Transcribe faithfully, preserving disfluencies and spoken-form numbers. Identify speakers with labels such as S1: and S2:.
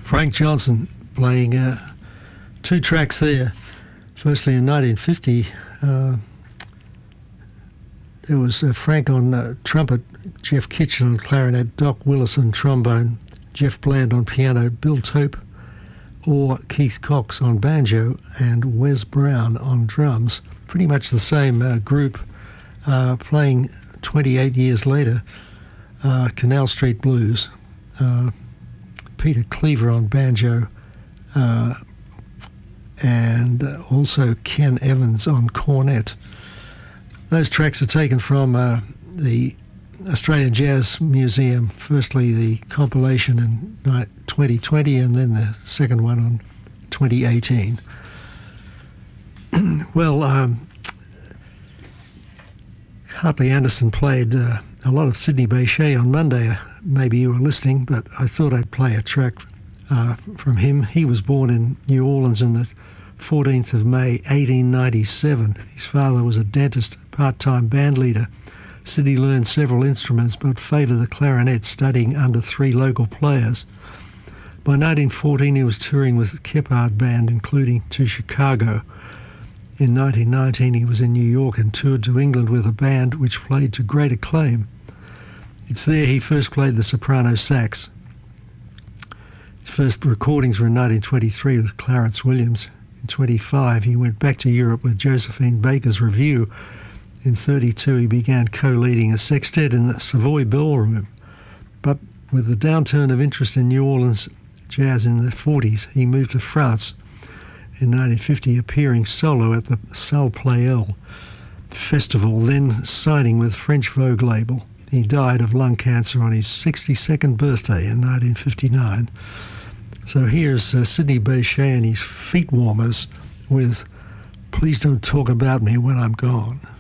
S1: Frank Johnson playing uh, two tracks there. Firstly, in nineteen fifty, uh, there was uh, Frank on uh, trumpet, Jeff Kitchen on clarinet, Doc Willis on trombone, Jeff Bland on piano, Bill Tope or Keith Cox on banjo, and Wes Brown on drums. Pretty much the same uh, group uh, playing twenty-eight years later, uh, Canal Street Blues. Uh, Peter Cleaver on banjo, uh, and uh, also Ken Evans on cornet. Those tracks are taken from uh, the Australian Jazz Museum, firstly the compilation in twenty twenty and then the second one on twenty eighteen. Well, um, Hartley Anderson played uh, a lot of Sidney Bechet on Monday. Maybe you were listening, but I thought I'd play a track uh, from him. He was born in New Orleans on the fourteenth of May, eighteen ninety-seven. His father was a dentist, part-time band leader. Sidney learned several instruments but favoured the clarinet, studying under three local players. By nineteen fourteen, he was touring with the Kephart Band, including to Chicago. In nineteen nineteen, he was in New York and toured to England with a band which played to great acclaim. It's there he first played the soprano sax. His first recordings were in nineteen twenty-three with Clarence Williams. In twenty-five, he went back to Europe with Josephine Baker's Review. In thirty-two, he began co-leading a sextet in the Savoy Ballroom. But with the downturn of interest in New Orleans jazz in the forties, he moved to France. In nineteen fifty, appearing solo at the Salle Pleyel Festival, then signing with French Vogue label. He died of lung cancer on his sixty-second birthday in nineteen fifty-nine. So here's uh, Sidney Bechet and his Feet Warmers with Please Don't Talk About Me When I'm Gone.